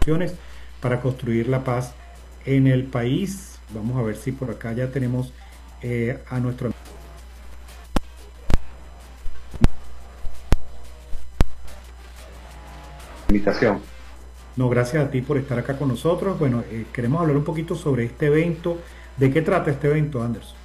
organizaciones para construir la paz en el país. Vamos a ver si por acá ya tenemos a nuestro... Invitación. No, gracias a ti por estar acá con nosotros. Bueno, queremos hablar un poquito sobre este evento. ¿De qué trata este evento, Anderson?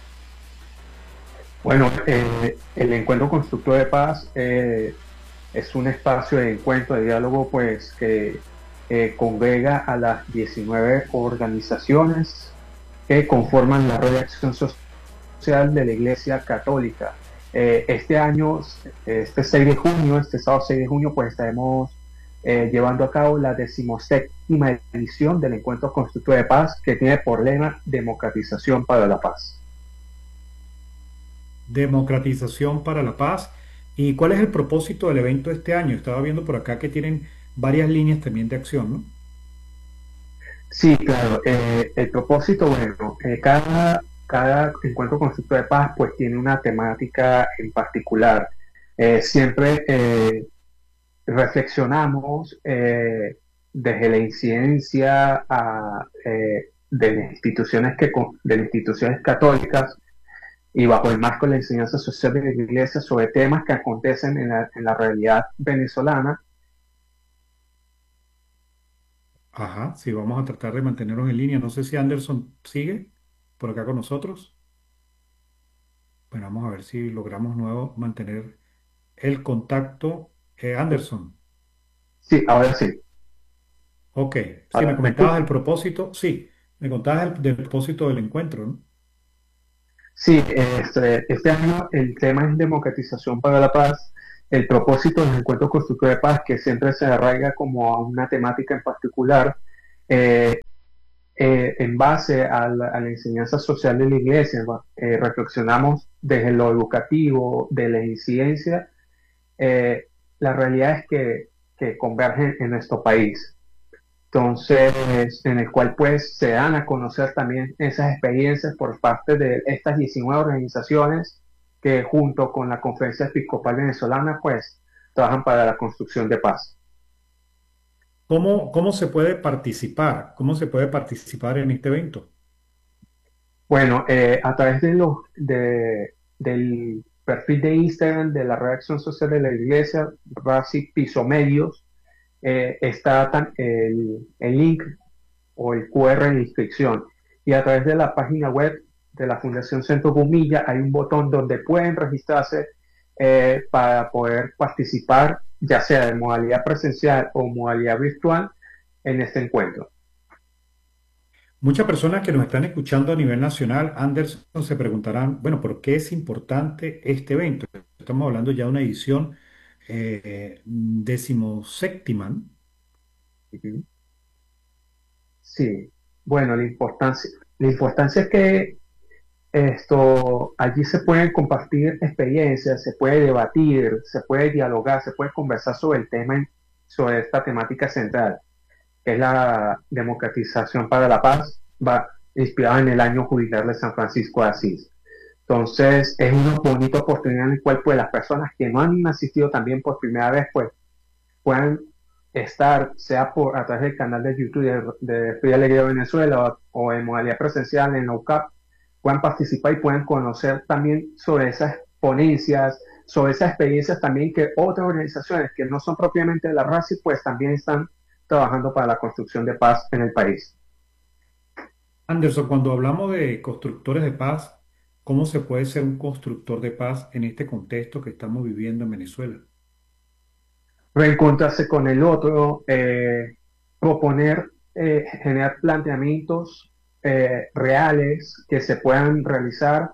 Bueno, el Encuentro Constructor de Paz es un espacio de encuentro, de diálogo, pues que congrega a las 19 organizaciones que conforman la red de acción social de la Iglesia Católica. Este año, este 6 de junio, este sábado 6 de junio, pues estaremos llevando a cabo la 17ª edición del Encuentro Constructor de Paz, que tiene por lema Democratización para la Paz. Democratización para la paz. ¿Y cuál es el propósito del evento este año? Estaba viendo por acá que tienen varias líneas también de acción, ¿no? Sí, claro. El propósito, bueno, cada encuentro constructor de paz pues tiene una temática en particular. Siempre reflexionamos desde la incidencia de las de las instituciones católicas y bajo el marco de la enseñanza social de la Iglesia sobre temas que acontecen en la realidad venezolana. Ajá, sí, vamos a tratar de mantenernos en línea. No sé si Anderson sigue por acá con nosotros. Bueno, vamos a ver si logramos nuevo mantener el contacto. Anderson, Sí, ahora sí. ok. Sí, me Ahora, ¿me comentabas escucha? el propósito. Sí, me contabas del propósito del encuentro, ¿no? Sí, este año el tema es democratización para la paz. El propósito del encuentro constructor de paz, que siempre se arraiga como a una temática en particular, eh, en base a la enseñanza social de la iglesia, ¿no? Reflexionamos desde lo educativo, de la incidencia, eh, la realidad es que convergen en nuestro país. Entonces, en el cual pues se dan a conocer también esas experiencias por parte de estas 19 organizaciones que junto con la Conferencia Episcopal Venezolana pues trabajan para la construcción de paz. ¿Cómo se puede participar? ¿Cómo se puede participar en este evento? Bueno, a través del perfil de Instagram de la Redacción Social de la Iglesia, RACI Piso Medios, está el link o el QR de inscripción. Y a través de la página web de la Fundación Centro Gumilla hay un botón donde pueden registrarse para poder participar, ya sea de modalidad presencial o modalidad virtual, en este encuentro. Muchas personas que nos están escuchando a nivel nacional, Anderson, se preguntarán, bueno, ¿por qué es importante este evento? Estamos hablando ya de una edición decimoséptima, ¿no? Ujú. Sí, bueno, la importancia es que allí se pueden compartir experiencias, se puede debatir, se puede dialogar, se puede conversar sobre el tema, sobre esta temática central, que es la democratización para la paz, va inspirada en el año jubilar de San Francisco de Asís. Entonces, es una bonita oportunidad en la cual pues, las personas que no han asistido también por primera vez pues, puedan estar, sea a través del canal de YouTube de Free Alegría Venezuela o en modalidad presencial en la UCAP, puedan participar y puedan conocer también sobre esas ponencias, sobre esas experiencias también que otras organizaciones que no son propiamente de la RACI, pues también están trabajando para la construcción de paz en el país. Anderson, cuando hablamos de constructores de paz, ¿cómo se puede ser un constructor de paz en este contexto que estamos viviendo en Venezuela? Reencontrarse con el otro, proponer, generar planteamientos reales que se puedan realizar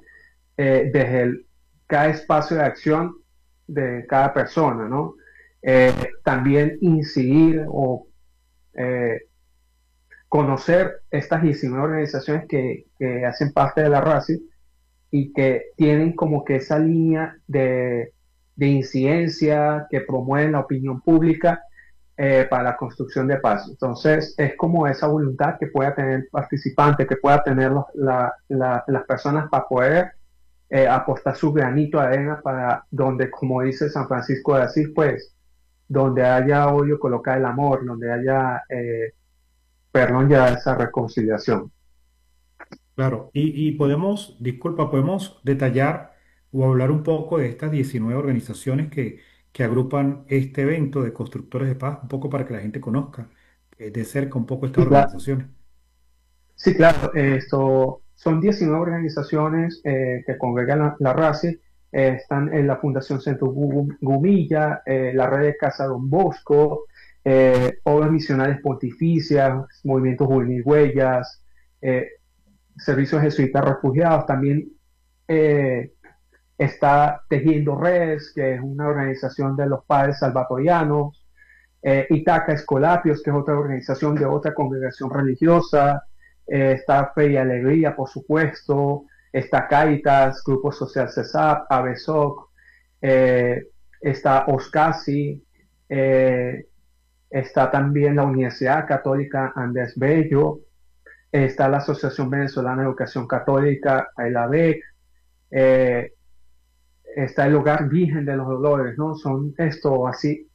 cada espacio de acción de cada persona, ¿no? También incidir o eh, conocer estas 19 organizaciones que hacen parte de la RACI y que tienen como que esa línea de incidencia que promueven la opinión pública para la construcción de paz. Entonces, es como esa voluntad que pueda tener el participante, que pueda tener las personas para poder apostar su granito de arena para donde, como dice San Francisco de Asís, pues donde haya odio, colocar el amor, donde haya perdón, ya esa reconciliación. Claro, y podemos, disculpa, podemos detallar o hablar un poco de estas 19 organizaciones que agrupan este evento de constructores de paz, un poco para que la gente conozca de cerca un poco estas Sí, claro, organizaciones. sí, claro, esto son 19 organizaciones que congregan la RACI. Están en la Fundación Centro Gumilla, la Red de Casa Don Bosco, Obras Misionales Pontificias, Movimientos Juvenil Huellas, eh, Servicios Jesuitas Refugiados. También eh, está Tejiendo Redes, que es una organización de los padres salvatorianos. Itaca Escolapios, que es otra organización de otra congregación religiosa. Está Fe y Alegría, por supuesto. Está Caritas, Grupo Social CESAP, ABESOC. eh, Está OSCASI. eh, Está también la Universidad Católica Andrés Bello. Está la Asociación Venezolana de Educación Católica, la ABEC. eh, Está el Hogar Virgen de los Dolores, ¿no? Son esto así,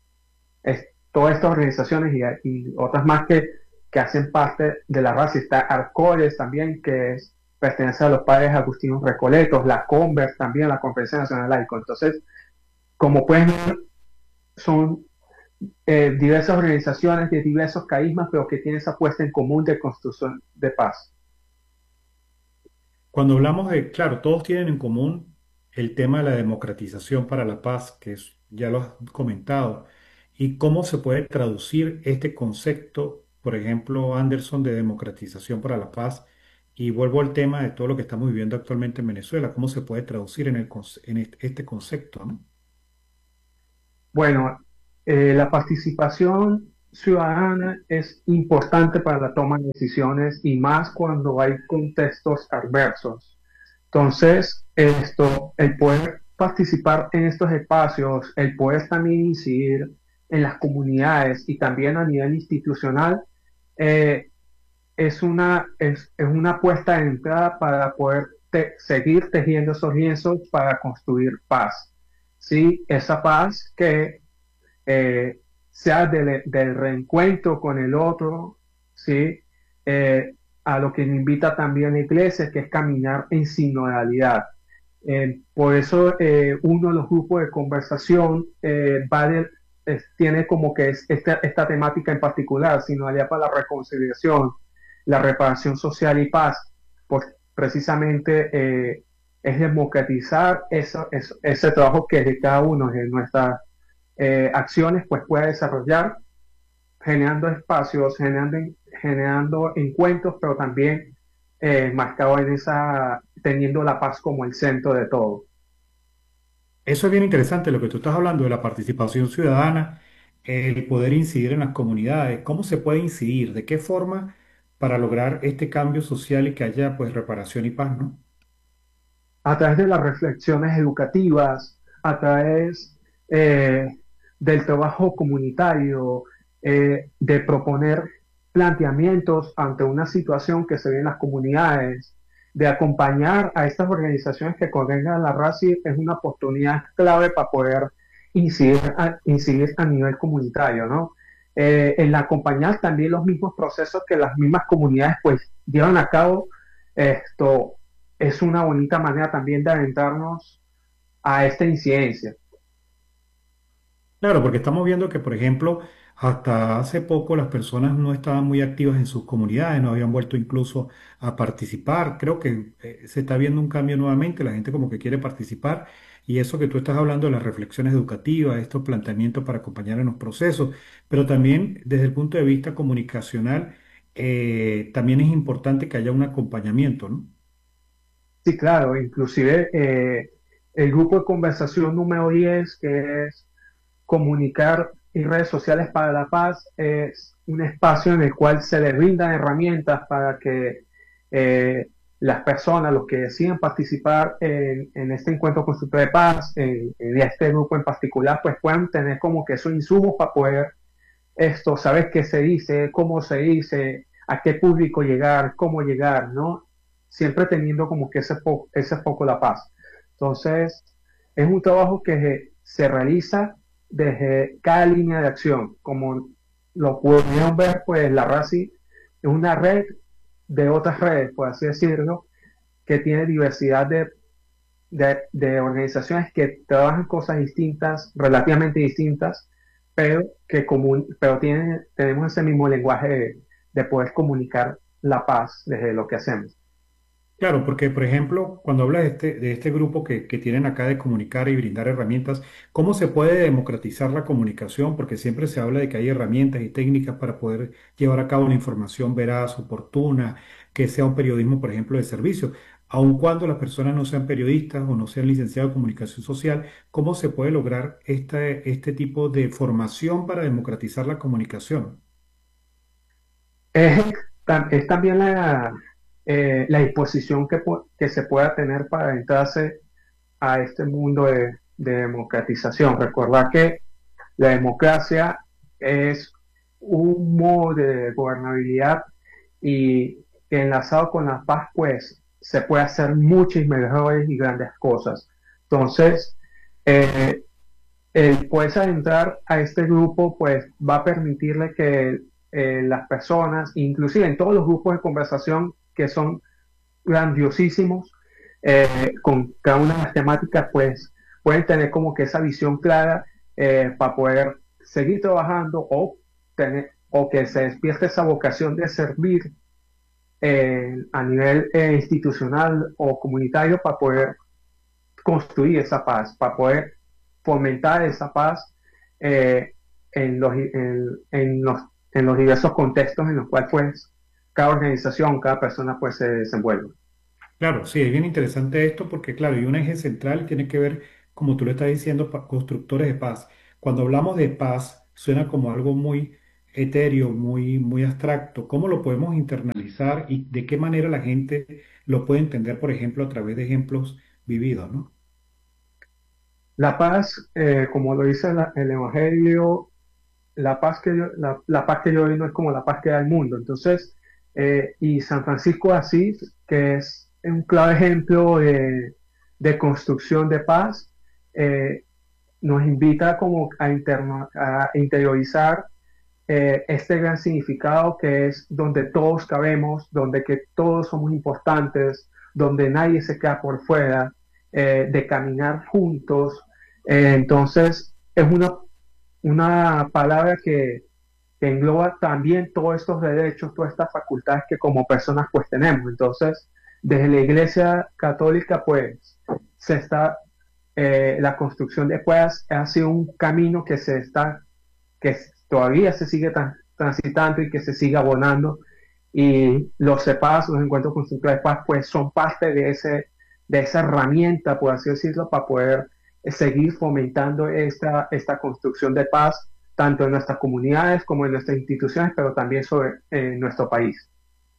todas estas organizaciones y otras más que hacen parte de la raza. Está Arcores también, pertenece a los padres agustinos recoletos, la Converse también, la Conferencia Nacional Laico. Entonces, como pueden ver, son diversas organizaciones de diversos carismas, pero que tienen esa apuesta en común de construcción de paz. Cuando hablamos de, claro, todos tienen en común el tema de la democratización para la paz, ya lo has comentado, y cómo se puede traducir este concepto, por ejemplo, Anderson, de democratización para la paz, y vuelvo al tema de todo lo que estamos viviendo actualmente en Venezuela, cómo se puede traducir en este concepto, ¿no? Bueno, la participación ciudadana es importante para la toma de decisiones y más cuando hay contextos adversos. Entonces, el poder participar en estos espacios, el poder también incidir en las comunidades y también a nivel institucional, eh, es una apuesta de entrada para poder seguir tejiendo esos lienzos para construir paz. ¿Sí? Esa paz que eh, sea del reencuentro con el otro, ¿sí? Eh, a lo que me invita también la iglesia, que es caminar en sinodalidad. Por eso uno de los grupos de conversación tiene como que esta temática en particular, sinodalidad para la reconciliación, la reparación social y paz, por precisamente es democratizar ese trabajo que de cada uno de nuestras acciones pues pueda desarrollar generando espacios, generando encuentros, pero también marcado en teniendo la paz como el centro de todo. Eso es bien interesante lo que tú estás hablando de la participación ciudadana, el poder incidir en las comunidades, cómo se puede incidir, de qué forma para lograr este cambio social y que haya pues reparación y paz, ¿no? A través de las reflexiones educativas, a través eh, del trabajo comunitario, de proponer planteamientos ante una situación que se ve en las comunidades, de acompañar a estas organizaciones que congregan la RACI es una oportunidad clave para poder incidir a nivel comunitario, ¿no? En acompañar también los mismos procesos que las mismas comunidades pues llevan a cabo, esto es una bonita manera también de adentrarnos a esta incidencia. Claro, porque estamos viendo que, por ejemplo, hasta hace poco las personas no estaban muy activas en sus comunidades, no habían vuelto incluso a participar. Creo que se está viendo un cambio nuevamente, la gente como que quiere participar y eso que tú estás hablando de las reflexiones educativas, estos planteamientos para acompañar en los procesos, pero también desde el punto de vista comunicacional, también es importante que haya un acompañamiento, ¿no? Sí, claro, inclusive el grupo de conversación número 10 que es Comunicar y redes sociales para la paz, es un espacio en el cual se le brindan herramientas para que eh, las personas, los que deciden participar en este encuentro constructor de paz, en este grupo en particular, pues puedan tener como que esos insumos para poder saber qué se dice, cómo se dice, a qué público llegar, cómo llegar, ¿no? Siempre teniendo como que ese foco la paz. Entonces, es un trabajo que se realiza desde cada línea de acción. Como lo pudieron ver, pues la RACI es una red de otras redes, por así decirlo, que tiene diversidad de organizaciones que trabajan cosas distintas, relativamente distintas, pero pero tenemos ese mismo lenguaje de poder comunicar la paz desde lo que hacemos. Claro, porque por ejemplo, cuando hablas de este grupo que tienen acá de comunicar y brindar herramientas, ¿cómo se puede democratizar la comunicación? Porque siempre se habla de que hay herramientas y técnicas para poder llevar a cabo una información veraz, oportuna, que sea un periodismo, por ejemplo, de servicio. Aun cuando las personas no sean periodistas o no sean licenciados en comunicación social, ¿cómo se puede lograr este tipo de formación para democratizar la comunicación? Es, es también la disposición que se pueda tener para entrarse a este mundo de democratización. Recordar que la democracia es un modo de gobernabilidad y que enlazado con la paz, pues se puede hacer muchas mejores y grandes cosas. Entonces, eh, el poder entrar a este grupo, pues va a permitirle que las personas, inclusive en todos los grupos de conversación que son grandiosísimos, con cada una de las temáticas, pues pueden tener como que esa visión clara para poder seguir trabajando o que se despierte esa vocación de servir a nivel institucional o comunitario para poder construir esa paz, para poder fomentar esa paz eh, en los diversos contextos en los cuales pues cada organización, cada persona pues se desenvuelve. Claro, sí, es bien interesante esto porque, claro, hay un eje central que tiene que ver, como tú lo estás diciendo, constructores de paz. Cuando hablamos de paz, suena como algo muy etéreo, muy abstracto. ¿Cómo lo podemos internalizar y de qué manera la gente lo puede entender, por ejemplo, a través de ejemplos vividos, ¿no? La paz, como lo dice el Evangelio, la paz que yo doy no es como la paz que da el mundo. Entonces, y San Francisco de Asís, que es un claro ejemplo de construcción de paz, eh, nos invita como a interiorizar este gran significado que es donde todos cabemos, donde que todos somos importantes, donde nadie se queda por fuera, de caminar juntos. Entonces, es una palabra que engloba también todos estos derechos, todas estas facultades que como personas pues tenemos. Entonces, desde la Iglesia Católica pues se está, la construcción de paz ha sido un camino que todavía se sigue transitando y que se sigue abonando. Y los CEPAS, los encuentros constructivos de paz, pues son parte de esa herramienta, por así decirlo, para poder seguir fomentando esta construcción de paz, tanto en nuestras comunidades como en nuestras instituciones, pero también sobre nuestro país.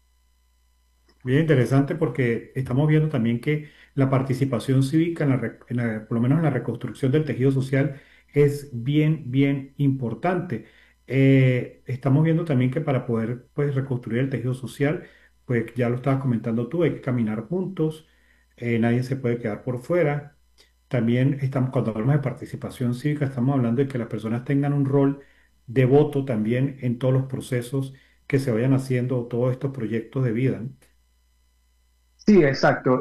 Bien interesante porque estamos viendo también que la participación cívica por lo menos en la reconstrucción del tejido social es bien importante. Estamos viendo también que para poder pues, reconstruir el tejido social, pues ya lo estabas comentando tú, hay que caminar juntos, nadie se puede quedar por fuera. También estamos, cuando hablamos de participación cívica, estamos hablando de que las personas tengan un rol de voto también en todos los procesos que se vayan haciendo, todos estos proyectos de vida, ¿no? Sí, exacto.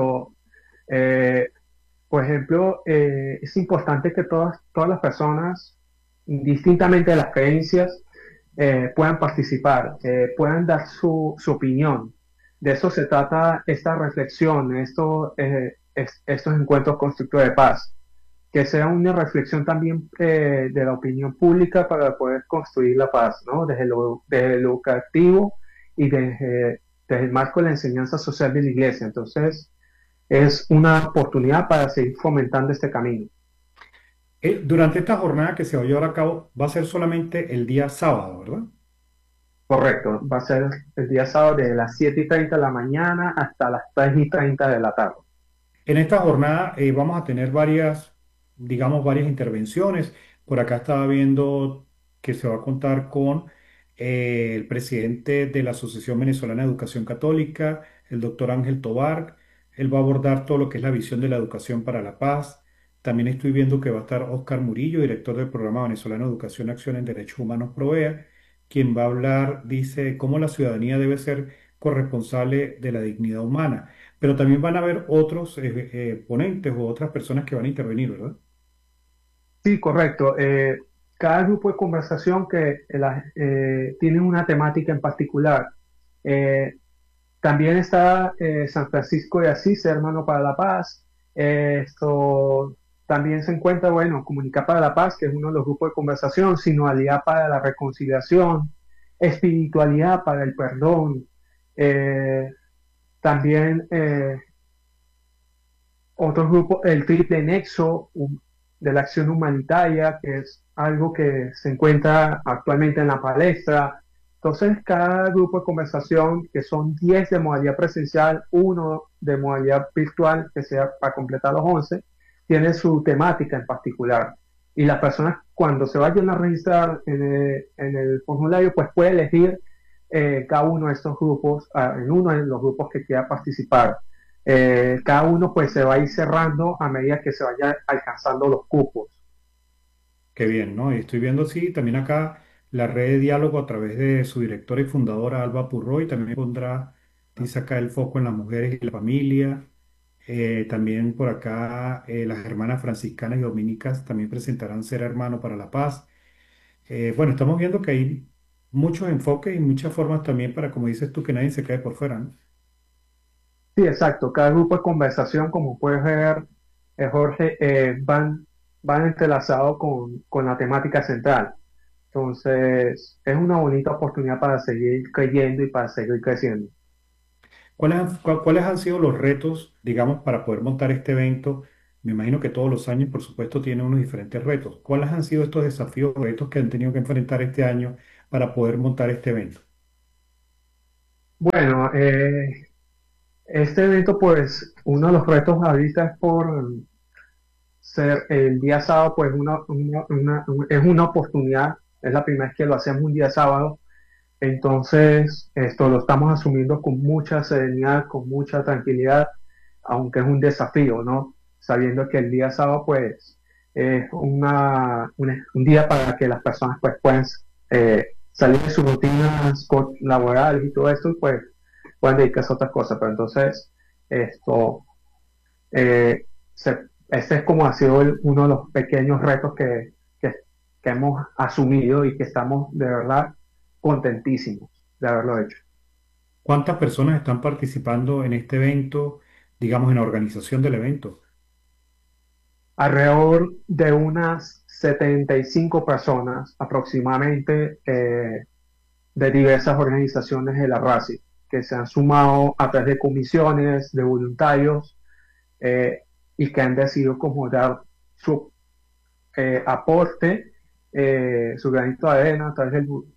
Eh, por ejemplo, es importante que todas las personas, indistintamente de las creencias, puedan participar, puedan dar su opinión. De eso se trata esta reflexión, estos encuentros constructivos de paz, que sea una reflexión también de la opinión pública para poder construir la paz, ¿no? Desde lo educativo y desde el marco de la enseñanza social de la iglesia. Entonces, es una oportunidad para seguir fomentando este camino. Durante esta jornada que se va a llevar a cabo, va a ser solamente el día sábado, ¿verdad? Correcto, va a ser el día sábado de las 7:30 de la mañana hasta las 3:30 de la tarde. En esta jornada vamos a tener digamos, varias intervenciones. Por acá estaba viendo que se va a contar con el presidente de la Asociación Venezolana de Educación Católica, el doctor Ángel Tobar. Él va a abordar todo lo que es la visión de la educación para la paz. También estoy viendo que va a estar Oscar Murillo, director del Programa Venezolano de Educación y Acción en Derechos Humanos PROVEA, quien va a hablar, dice, cómo la ciudadanía debe ser corresponsable de la dignidad humana. Pero también van a haber otros ponentes o otras personas que van a intervenir, ¿verdad? Sí, correcto. Cada grupo de conversación tiene una temática en particular. Eh, También está San Francisco de Asís, Hermano para la Paz. Esto también se encuentra, bueno, Comunicar para la Paz, que es uno de los grupos de conversación, Sinodalidad para la Reconciliación, Espiritualidad para el Perdón. Eh, También otro grupo, el Triple Nexo de la Acción Humanitaria, que es algo que se encuentra actualmente en la palestra. Entonces, cada grupo de conversación, que son 10 de modalidad presencial, uno de modalidad virtual, que sea para completar los 11, tiene su temática en particular. Y las personas, cuando se vayan a registrar en el formulario, pues puede elegir cada uno de estos grupos, en uno de los grupos que quiera participar. Cada uno pues se va a ir cerrando a medida que se vaya alcanzando los cupos. Qué bien, ¿no? Y estoy viendo, sí, también acá la red de diálogo a través de su directora y fundadora, Alba Purroy, también pondrá, dice acá el foco en las mujeres y la familia. También por acá las hermanas franciscanas y dominicas también presentarán Ser Hermano para la Paz. Bueno, estamos viendo que hay muchos enfoques y muchas formas también para, como dices tú, que nadie se quede por fuera, ¿no? Sí, exacto. Cada grupo de conversación, como puedes ver, Jorge, van entrelazados con la temática central. Entonces, es una bonita oportunidad para seguir creyendo y para seguir creciendo. ¿Cuáles han sido los retos, digamos, para poder montar este evento? Me imagino que todos los años, por supuesto, tienen unos diferentes retos. ¿Cuáles han sido estos desafíos o retos que han tenido que enfrentar este año para poder montar este evento? Bueno, este evento, pues, uno de los retos ahorita es por ser el día sábado, pues, es una oportunidad. Es la primera vez que lo hacemos un día sábado. Entonces, esto lo estamos asumiendo con mucha serenidad, con mucha tranquilidad, aunque es un desafío, ¿no? Sabiendo que el día sábado, pues, es un día para que las personas, pues, puedan salir de sus rutinas laborales y todo esto, y pues, puedan dedicarse a otras cosas. Pero entonces, esto, eh, este es como ha sido uno de los pequeños retos que hemos asumido y que estamos de verdad contentísimos de haberlo hecho. ¿Cuántas personas están participando en este evento, digamos, en la organización del evento? Alrededor de unas 75 personas aproximadamente de diversas organizaciones de la RACI que se han sumado a través de comisiones, de voluntarios eh, y que han decidido como dar su aporte, su granito de arena a través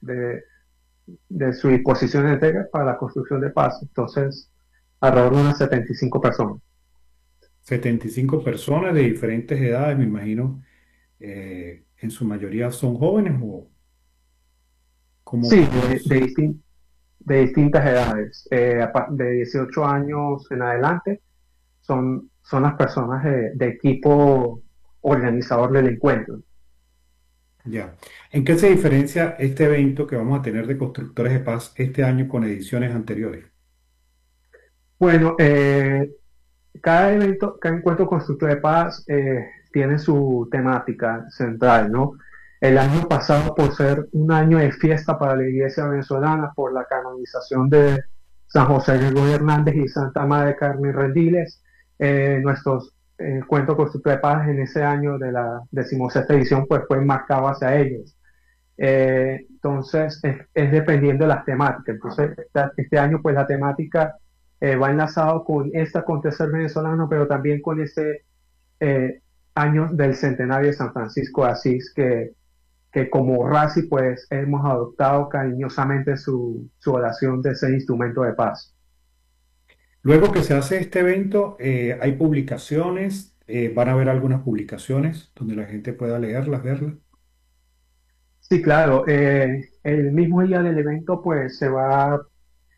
de su disposición entera para la construcción de paz. Entonces, alrededor de unas 75 personas. 75 personas de diferentes edades, me imagino, en su mayoría son jóvenes o Sí, cómo es. de distintas edades, de 18 años en adelante, son las personas de equipo organizador del encuentro. Ya. ¿En qué se diferencia este evento que vamos a tener de Constructores de Paz este año con ediciones anteriores? Bueno, cada evento, cada encuentro constructor de paz tiene su temática central, ¿no? El año pasado, por ser un año de fiesta para la iglesia venezolana, por la canonización de San José Gregorio Hernández y Santa Madre Carmen Rendiles, nuestros encuentros constructor de paz en ese año de la 16ª edición, pues fue marcado hacia ellos. Entonces, es dependiendo de las temáticas. Entonces, este año, pues la temática va enlazado con este acontecer venezolano, pero también con este eh, año del centenario de San Francisco de Asís, que como RACI, pues hemos adoptado cariñosamente su oración de ser instrumento de paz. Luego que se hace este evento, hay publicaciones, van a haber algunas publicaciones donde la gente pueda leerlas, verlas. Sí, claro, el mismo día del evento, pues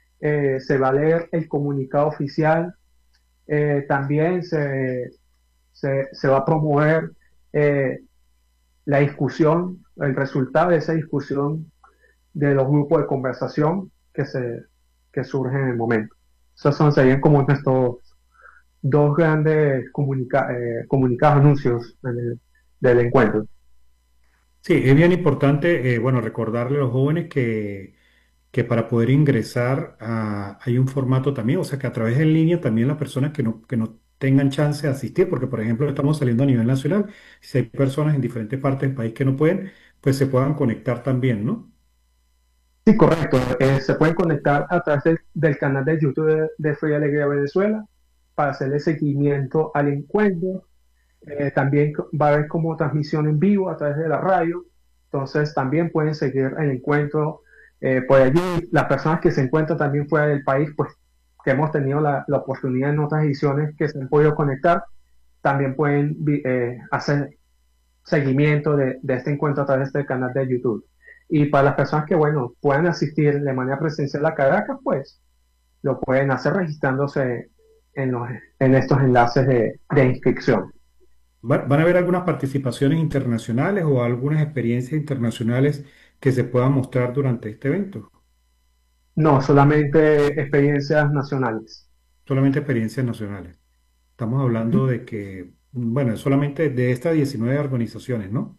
se va a leer el comunicado oficial. También se va a promover eh, la discusión, el resultado de esa discusión de los grupos de conversación que surgen en el momento. Serían como nuestros dos grandes comunicados anuncios del encuentro. Sí, es bien importante, bueno, recordarle a los jóvenes que para poder ingresar hay un formato también, o sea que a través de en línea también las personas que no tengan chance de asistir, porque por ejemplo estamos saliendo a nivel nacional, si hay personas en diferentes partes del país que no pueden, pues se puedan conectar también, ¿no? Sí, correcto. Se pueden conectar a través del canal de YouTube de Free Alegría Venezuela para hacerle seguimiento al encuentro. También va a haber como transmisión en vivo a través de la radio. Entonces también pueden seguir el encuentro por allí. Las personas que se encuentran también fuera del país, pues que hemos tenido la oportunidad en otras ediciones que se han podido conectar, también pueden hacer seguimiento de este encuentro a través del canal de YouTube. Y para las personas que, bueno, puedan asistir de manera presencial a Caracas, pues lo pueden hacer registrándose en estos enlaces de inscripción. ¿Van a haber algunas participaciones internacionales o algunas experiencias internacionales que se puedan mostrar durante este evento? No, solamente experiencias nacionales. Solamente experiencias nacionales. Estamos hablando de que, bueno, solamente de estas 19 organizaciones, ¿no?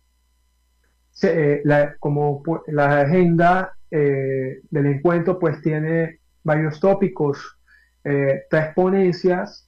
La agenda del encuentro pues tiene varios tópicos, tres ponencias,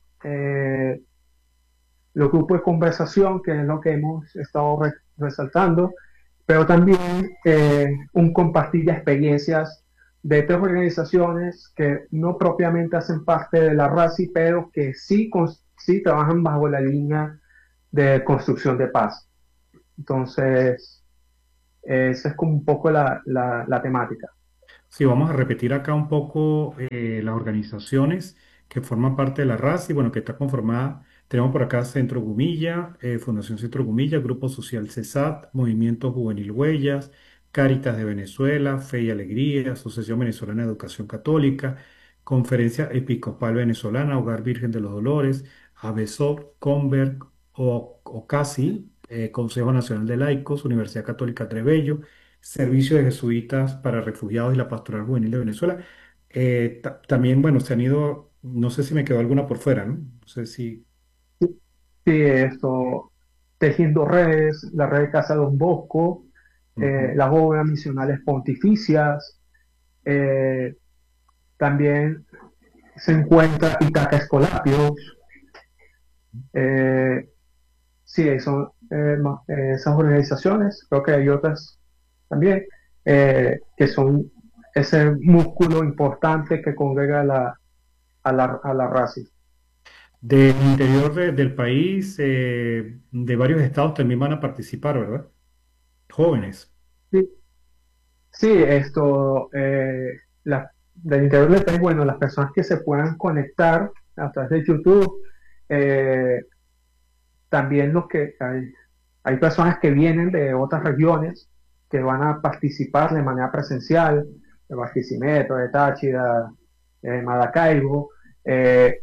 los grupos de conversación, que es lo que hemos estado resaltando, pero también un compartir de experiencias de tres organizaciones que no propiamente hacen parte de la RACI, pero que sí trabajan bajo la línea de construcción de paz. Entonces, esa es como un poco la temática. Sí, vamos a repetir acá un poco las organizaciones que forman parte de la RAS y bueno, que está conformada. Tenemos por acá Centro Gumilla, Fundación Centro Gumilla, Grupo Social CESAT, Movimiento Juvenil Huellas, Cáritas de Venezuela, Fe y Alegría, Asociación Venezolana de Educación Católica, Conferencia Episcopal Venezolana, Hogar Virgen de los Dolores, ABESOC, Conver, OCASI, Consejo Nacional de Laicos, Universidad Católica Trebello, Servicio de Jesuitas para Refugiados y la Pastoral Juvenil de Venezuela. También, bueno, se han ido, no sé si me quedó alguna por fuera, ¿no? No sé si... Sí, esto, tejiendo redes, la red de Casa Don Bosco, Ujú. las obras misionales pontificias, eh, también se encuentra Itaca Escolapios, eh, sí, son esas organizaciones, creo que hay otras también, que son ese músculo importante que congrega a la raza. Del interior del país, de varios estados también van a participar, ¿verdad? Jóvenes. Sí, sí, del interior del país, bueno, las personas que se puedan conectar a través de YouTube, eh, también hay personas que vienen de otras regiones que van a participar de manera presencial, de Barquisimeto, de Táchira, de Maracaibo, eh,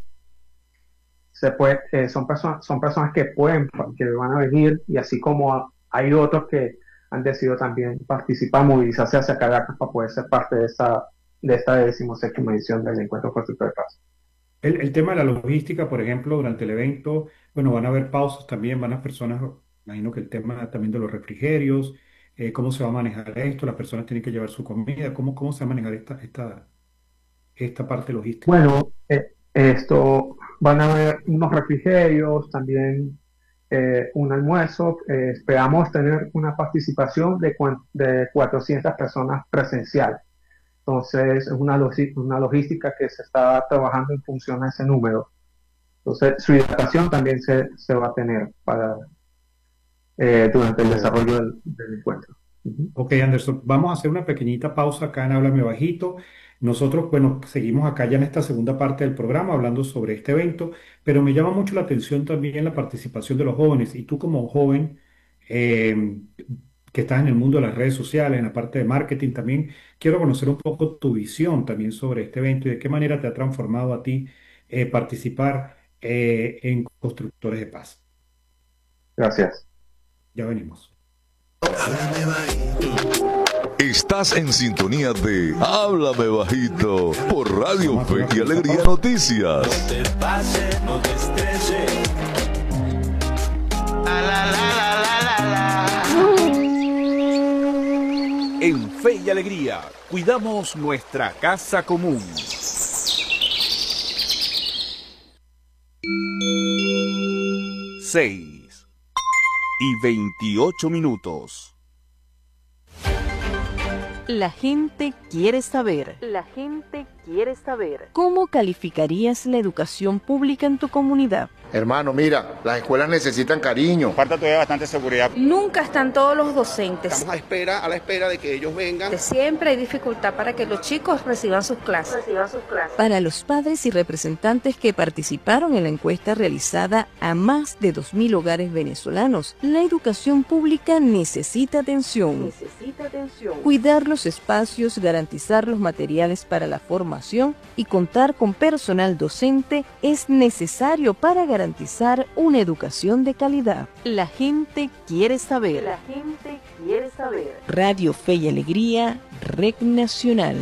son personas que van a venir y así como hay otros que han decidido también participar, movilizarse hacia Caracas para poder ser parte de esta 16ª edición del Encuentro Constructor de Paz. El tema de la logística, por ejemplo, durante el evento, bueno, van a haber pausas también, van a personas, imagino que el tema también de los refrigerios, cómo se va a manejar esto, las personas tienen que llevar su comida, cómo se va a manejar esta parte logística. Bueno, van a haber unos refrigerios, también un almuerzo. Esperamos tener una participación de 400 personas presencial. Entonces, es una logística que se está trabajando en función a ese número. Entonces, su hidratación también se va a tener durante el Ok. desarrollo del encuentro. Ujú. Ok, Anderson, vamos a hacer una pequeñita pausa acá en Háblame Bajito. Nosotros, bueno, seguimos acá ya en esta segunda parte del programa hablando sobre este evento, pero me llama mucho la atención también la participación de los jóvenes. Y tú como joven eh, que estás en el mundo de las redes sociales, en la parte de marketing también, quiero conocer un poco tu visión también sobre este evento y de qué manera te ha transformado a ti participar. en Constructores de Paz. Gracias. Ya venimos. Estás en sintonía de Háblame Bajito por Radio Fe y Alegría Noticias. No te pases, no te estreses. En Fe y Alegría, cuidamos nuestra casa común. 6:28. La gente quiere saber. La gente quiere saber. ¿Cómo calificarías la educación pública en tu comunidad? Hermano, mira, las escuelas necesitan cariño. Falta todavía bastante seguridad. Nunca están todos los docentes. Estamos a la espera de que ellos vengan. Siempre hay dificultad para que los chicos reciban sus clases. Para los padres y representantes que participaron en la encuesta realizada a más de 2.000 hogares venezolanos, la educación pública necesita atención. Cuidar los espacios, garantizar los materiales para la formación y contar con personal docente es necesario para garantizar una educación de calidad. La gente quiere saber. La gente quiere saber. Radio Fe y Alegría, Red Nacional.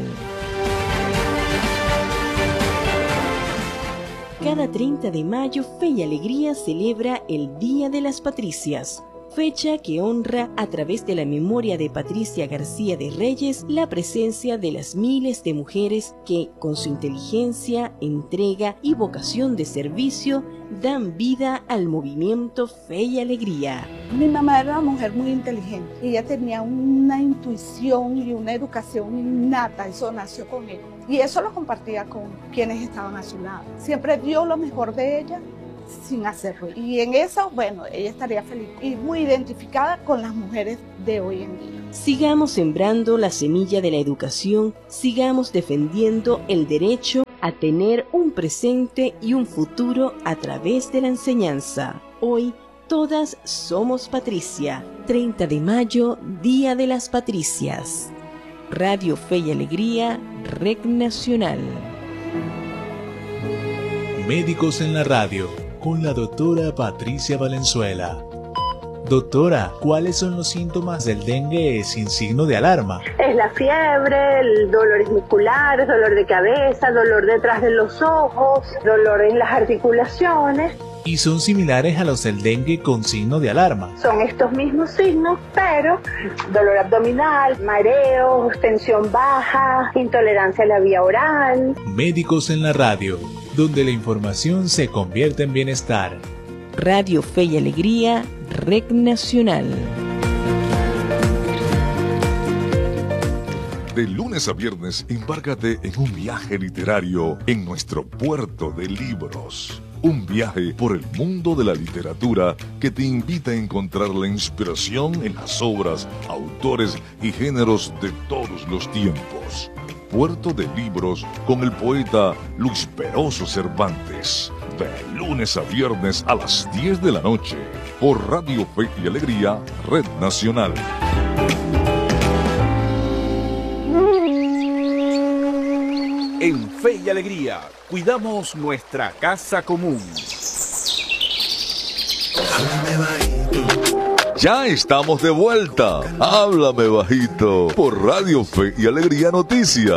Cada 30 de mayo, Fe y Alegría celebra el Día de las Patricias, fecha que honra a través de la memoria de Patricia García de Reyes la presencia de las miles de mujeres que, con su inteligencia, entrega y vocación de servicio, dan vida al movimiento Fe y Alegría. Mi mamá era una mujer muy inteligente. Ella tenía una intuición y una educación innata, eso nació con ella. Y eso lo compartía con quienes estaban a su lado. Siempre vio lo mejor de ella sin hacer ruido. Y en eso, bueno, ella estaría feliz y muy identificada con las mujeres de hoy en día. Sigamos sembrando la semilla de la educación, sigamos defendiendo el derecho a tener un presente y un futuro a través de la enseñanza. Hoy, todas somos Patricia. 30 de mayo, Día de las Patricias. Radio Fe y Alegría, Red Nacional. Médicos en la radio, con la doctora Patricia Valenzuela. Doctora, ¿cuáles son los síntomas del dengue sin signo de alarma? Es la fiebre, el dolores musculares, dolor de cabeza, dolor detrás de los ojos, dolor en las articulaciones. ¿Y son similares a los del dengue con signo de alarma? Son estos mismos signos, pero dolor abdominal, mareos, tensión baja, intolerancia a la vía oral. Médicos en la radio, donde la información se convierte en bienestar. Radio Fe y Alegría, Red Nacional. De lunes a viernes, embárcate en un viaje literario en nuestro puerto de libros. Un viaje por el mundo de la literatura que te invita a encontrar la inspiración en las obras, autores y géneros de todos los tiempos. Puerto de Libros con el poeta Luis Peroso Cervantes. De lunes a viernes a las 10 de la noche. Por Radio Fe y Alegría, Red Nacional. En Fe y Alegría, cuidamos nuestra casa común. Ya estamos de vuelta. Háblame Bajito por Radio Fe y Alegría Noticias.